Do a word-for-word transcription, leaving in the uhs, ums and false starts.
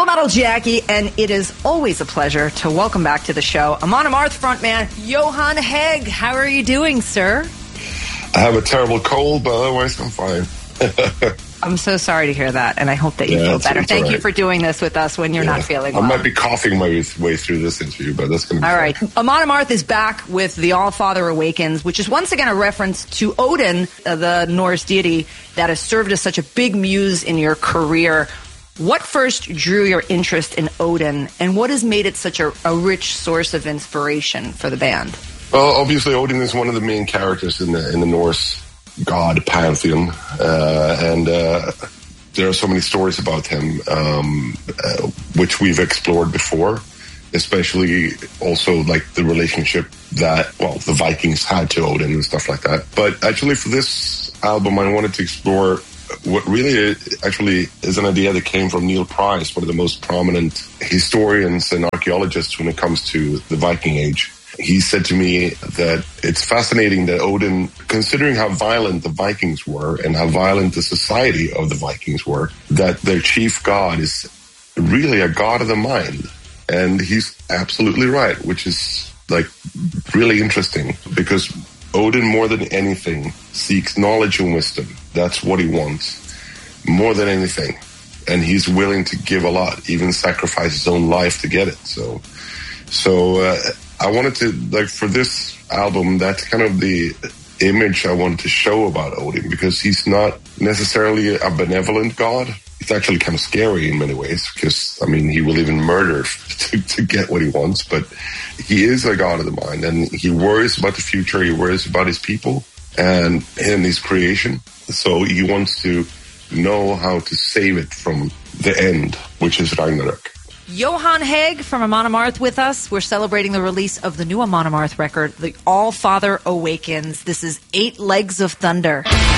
Model Jackie, and it is always a pleasure to welcome back to the show Amon Amarth frontman Johan Hegg. How are you doing, sir? I have a terrible cold, but otherwise I'm fine. I'm so sorry to hear that, and I hope that you yeah, feel it's, better. It's Thank right. you for doing this with us when you're yeah. not feeling well. I might be coughing my way through this interview, but that's going to be all fun. right. Amon Amarth is back with The All-Father Awakens, which is once again a reference to Odin, uh, the Norse deity that has served as such a big muse in your career. What first drew your interest in Odin, and what has made it such a, a rich source of inspiration for the band? Well, obviously Odin is one of the main characters in the in the Norse god pantheon, uh, and uh, there are so many stories about him, um, uh, which we've explored before, especially also like the relationship that, well, the Vikings had to Odin and stuff like that. But actually for this album, I wanted to explore what really actually is an idea that came from Neil Price, one of the most prominent historians and archaeologists when it comes to the Viking Age. He said to me that it's fascinating that Odin, considering how violent the Vikings were and how violent the society of the Vikings were, that their chief god is really a god of the mind. And he's absolutely right, which is like really interesting because Odin, more than anything, seeks knowledge and wisdom. That's what he wants, more than anything. And he's willing to give a lot, even sacrifice his own life to get it. So, so uh, I wanted to, like, for this album, that's kind of the image I wanted to show about Odin, because he's not necessarily a benevolent god. It's actually kind of scary in many ways, because, I mean, he will even murder to, to get what he wants, but he is a god of the mind, and he worries about the future, he worries about his people and, and his creation. So he wants to know how to save it from the end, which is Ragnarok. Johan Hegg from Amon Amarth with us. We're celebrating the release of the new Amon Amarth record, The All-Father Awakens. This is Eight Legs of Thunder.